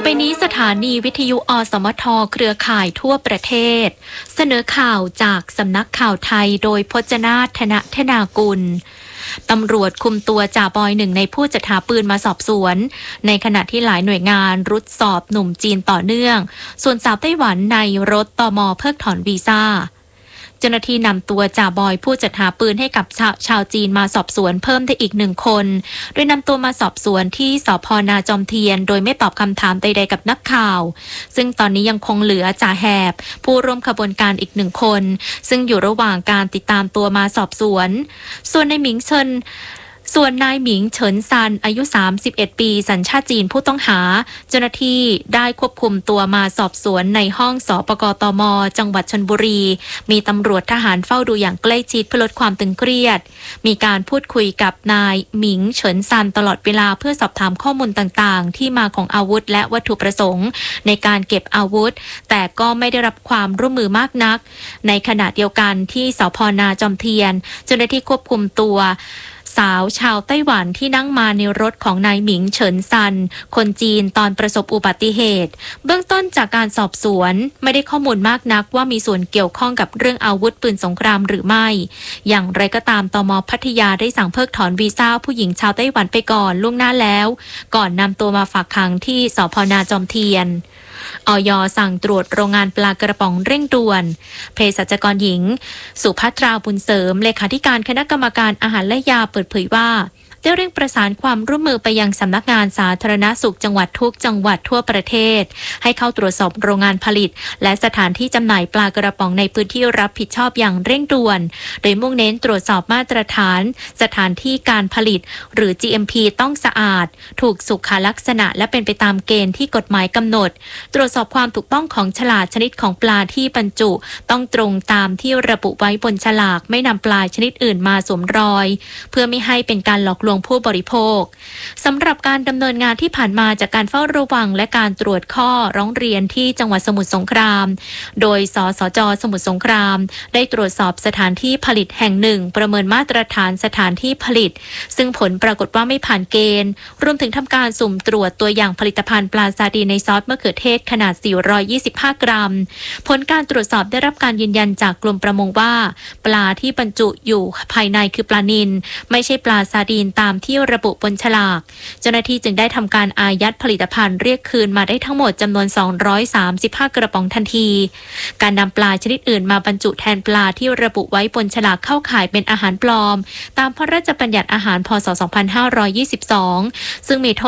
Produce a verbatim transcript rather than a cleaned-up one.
ไปนี้สถานีวิทยุอสมทเครือข่ายทั่วประเทศเสนอข่าวจากสำนักข่าวไทยโดยพจนาถ ธนธนากุลตำรวจคุมตัวจ่าบอยหนึ่งในผู้จัดหาปืนมาสอบสวนในขณะที่หลายหน่วยงานรุดสอบหนุ่มจีนต่อเนื่องส่วนสาวไต้หวันในรถตม.เพิกถอนวีซ่าเจ้าหน้าที่นำตัวจ่าบอยผู้จัดหาปืนให้กับชาชาวจีนมาสอบสวนเพิ่มได้อีกหนึ่งคนโดยนำตัวมาสอบสวนที่สภ.นาจอมเทียนโดยไม่ตอบคำถามใดๆกับนักข่าวซึ่งตอนนี้ยังคงเหลือจ่าแหบผู้ร่วมขบวนการอีกหนึ่งคนซึ่งอยู่ระหว่างการติดตามตัวมาสอบสวนส่วนในหมิงเฉินส่วนนายหมิงเฉินซันอายุสามสิบเอ็ดปีสัญชาติจีนผู้ต้องหาเจ้าหน้าที่ได้ควบคุมตัวมาสอบสวนในห้องสปกตม.จังหวัดชลบุรีมีตำรวจทหารเฝ้าดูอย่างใกล้ชิดเพื่อลดความตึงเครียดมีการพูดคุยกับนายหมิงเฉินซันตลอดเวลาเพื่อสอบถามข้อมูลต่างๆที่มาของอาวุธและวัตถุประสงค์ในการเก็บอาวุธแต่ก็ไม่ได้รับความร่วมมือมากนักในขณะเดียวกันที่สภ.นาจอมเทียนเจ้าหน้าที่ควบคุมตัวสาวชาวไต้หวันที่นั่งมาในรถของนายหมิงเฉินซันคนจีนตอนประสบอุบัติเหตุเบื้องต้นจากการสอบสวนไม่ได้ข้อมูลมากนักว่ามีส่วนเกี่ยวข้องกับเรื่องอาวุธปืนสงครามหรือไม่อย่างไรก็ตามตม.พัทยาได้สั่งเพิกถอนวีซ่าผู้หญิงชาวไต้หวันไปก่อนล่วงหน้าแล้วก่อนนำตัวมาฝากขังที่สภ.นาจอมเทียนอย.สั่งตรวจโรงงานปลากระป๋องเร่งด่วนเภสัชกรหญิงสุภัทราบุญเสริมเลขาธิการคณะกรรมการอาหารและยาเปิดเผยว่าได้เร่งประสานความร่วมมือไปยังสำนักงานสาธารณสุขจังหวัดทุกจังหวัดทั่วประเทศให้เข้าตรวจสอบโรงงานผลิตและสถานที่จำหน่ายปลากระป๋องในพื้นที่รับผิดชอบอย่างเร่งด่วนโดยมุ่งเน้นตรวจสอบมาตรฐานสถานที่การผลิตหรือ จี เอ็ม พี ต้องสะอาดถูกสุขลักษณะและเป็นไปตามเกณฑ์ที่กฎหมายกำหนดตรวจสอบความถูกต้องของฉลากชนิดของปลาที่บรรจุต้องตรงตามที่ระบุไว้บนฉลากไม่นำปลาชนิดอื่นมาสวมรอยเพื่อไม่ให้เป็นการหลอกลวงผู้บริโภคสำหรับการดำเนินงานที่ผ่านมาจากการเฝ้าระวังและการตรวจข้อร้องเรียนที่จังหวัดสมุทรสงครามโดยสสจ.สมุทรสงครามได้ตรวจสอบสถานที่ผลิตแห่งหนึ่งประเมินมาตรฐานสถานที่ผลิตซึ่งผลปรากฏว่าไม่ผ่านเกณฑ์รวมถึงทำการสุ่มตรวจตัวอย่างผลิตภัณฑ์ปลาซาดีนในซอสมะเขือเทศขนาดสี่ร้อยยี่สิบห้ากรัมผลการตรวจสอบได้รับการยืนยันจากกรมประมงว่าปลาที่บรรจุอยู่ภายในคือปลานิลไม่ใช่ปลาซาดีนตามที่ระบุบนฉลากเจ้าหน้าที่จึงได้ทำการอายัดผลิตภัณฑ์เรียกคืนมาได้ทั้งหมดจำนวนสองร้อยสามสิบห้ากระป๋องทันทีการนำปลาชนิดอื่นมาบรรจุแทนปลาที่ระบุไว้บนฉลากเข้าข่ายเป็นอาหารปลอมตามพระราชบัญญัติอาหารพ.ศ. สองพันห้าร้อยยี่สิบสองซึ่งมีโทษ